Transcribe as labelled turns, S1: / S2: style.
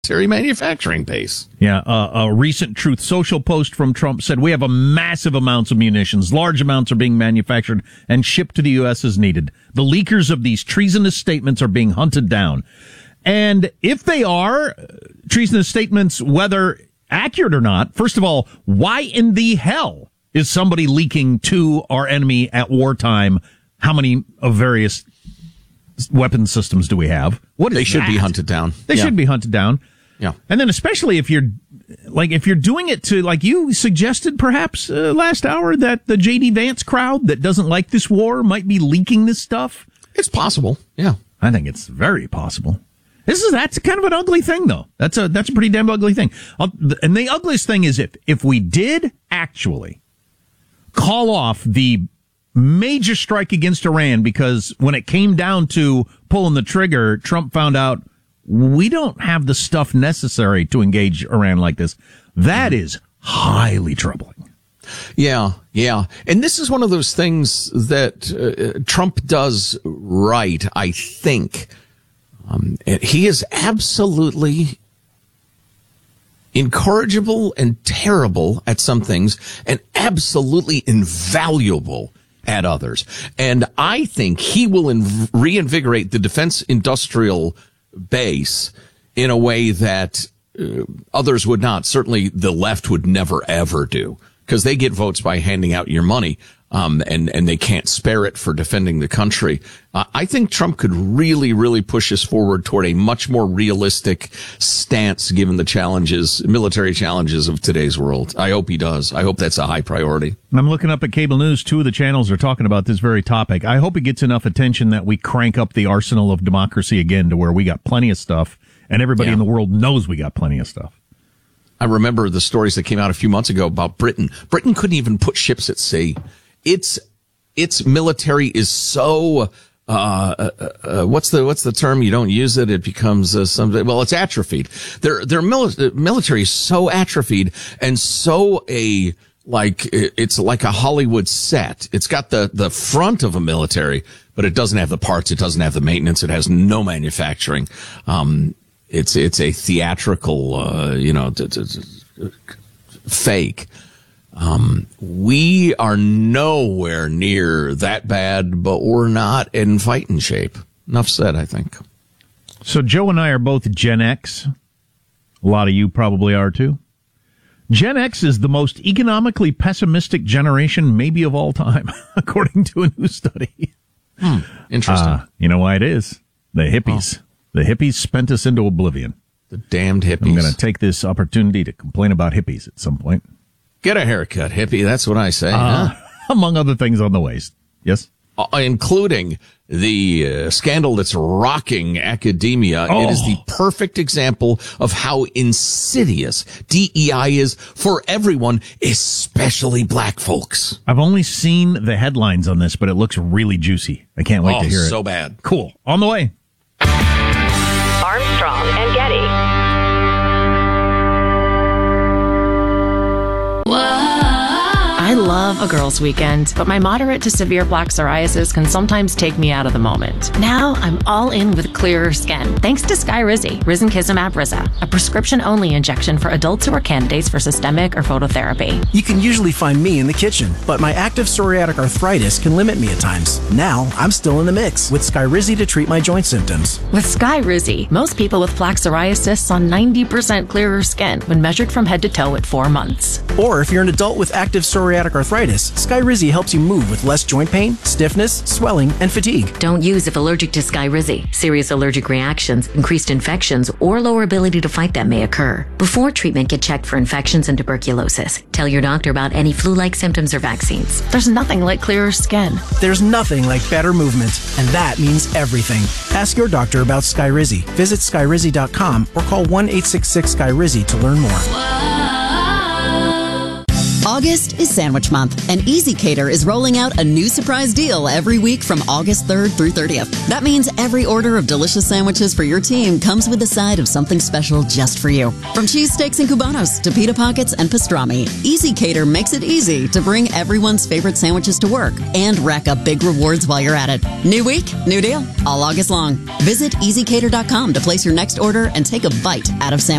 S1: manufacturing base.
S2: Yeah, a recent Truth Social post from Trump said, we have a massive amounts of munitions. Large amounts are being manufactured and shipped to the U.S. as needed. The leakers of these treasonous statements are being hunted down. And if they are treasonous statements, whether accurate or not, first of all, why in the hell is somebody leaking to our enemy at wartime? How many of various weapon systems do we have?
S1: They should be hunted down.
S2: They should be hunted down.
S1: Yeah.
S2: And then especially if you're doing it to, like you suggested perhaps last hour, that the J.D. Vance crowd that doesn't like this war might be leaking this stuff.
S1: It's possible. Yeah.
S2: I think it's very possible. That's kind of an ugly thing, though. That's a pretty damn ugly thing. And the ugliest thing is if we did actually call off the major strike against Iran, because when it came down to pulling the trigger, Trump found out we don't have the stuff necessary to engage Iran like this. That is highly troubling.
S1: Yeah. And this is one of those things that Trump does right, I think. He is absolutely incorrigible and terrible at some things and absolutely invaluable at others. And I think he will reinvigorate the defense industrial base in a way that others would not. Certainly the left would never, ever do, because they get votes by handing out your money. And they can't spare it for defending the country. I think Trump could really, really push us forward toward a much more realistic stance given the military challenges of today's world. I hope he does. I hope that's a high priority.
S2: I'm looking up at cable news. 2 of the channels are talking about this very topic. I hope it gets enough attention that we crank up the arsenal of democracy again to where we got plenty of stuff and everybody in the world knows we got plenty of stuff.
S1: I remember the stories that came out a few months ago about Britain. Britain couldn't even put ships at sea. Its military is so what's the term? You don't use it, it becomes it's atrophied. Their military is so atrophied and so it's like a Hollywood set. It's got the front of a military, but it doesn't have the parts, it doesn't have the maintenance, it has no manufacturing. It's a theatrical fake. We are nowhere near that bad, but we're not in fighting shape. Enough said, I think.
S2: So Joe and I are both Gen X. A lot of you probably are too. Gen X is the most economically pessimistic generation maybe of all time, according to a new study.
S1: Interesting.
S2: You know why it is? The hippies. Oh. The hippies spent us into oblivion.
S1: The damned hippies.
S2: I'm going to take this opportunity to complain about hippies at some point.
S1: Get a haircut, hippie. That's what I say.
S2: Among other things on the waist. Yes?
S1: Including the scandal that's rocking academia.
S2: Oh.
S1: It is the perfect example of how insidious DEI is for everyone, especially black folks.
S2: I've only seen the headlines on this, but it looks really juicy. I can't wait to hear it.
S1: So bad.
S2: Cool. On the way.
S3: Armstrong and Getty.
S4: I love a girls' weekend, but my moderate to severe plaque psoriasis can sometimes take me out of the moment. Now I'm all in with clearer skin, thanks to Skyrizi, Risankizumab Riza, a prescription-only injection for adults who are candidates for systemic or phototherapy.
S5: You can usually find me in the kitchen, but my active psoriatic arthritis can limit me at times. Now I'm still in the mix with Skyrizi to treat my joint symptoms.
S4: With Skyrizi, most people with plaque psoriasis saw 90% clearer skin when measured from head to toe at 4 months.
S5: Or if you're an adult with active psoriatic arthritis, Skyrizi helps you move with less joint pain, stiffness, swelling, and fatigue.
S6: Don't use if allergic to Skyrizi. Serious allergic reactions, increased infections, or lower ability to fight them may occur. Before treatment, get checked for infections and tuberculosis. Tell your doctor about any flu-like symptoms or vaccines.
S4: There's nothing like clearer skin.
S5: There's nothing like better movement, and that means everything. Ask your doctor about Skyrizi. Visit Skyrizi.com or call 1-866-SKYRIZI to learn more.
S7: August is Sandwich Month, and Easy Cater is rolling out a new surprise deal every week from August 3rd through 30th. That means every order of delicious sandwiches for your team comes with a side of something special just for you. From cheesesteaks and cubanos to pita pockets and pastrami, Easy Cater makes it easy to bring everyone's favorite sandwiches to work and rack up big rewards while you're at it. New week, new deal, all August long. Visit EasyCater.com to place your next order and take a bite out of sandwich.